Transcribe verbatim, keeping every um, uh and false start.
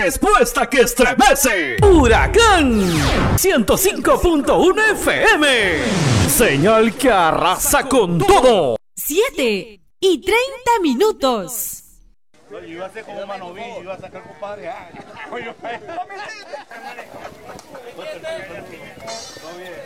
respuesta que estremece. Huracán ciento cinco punto uno F M. Señal que arrasa con todo. Siete y treinta minutos. Yo iba a ser como Manoví, yo iba a sacar compadre. Todo bien.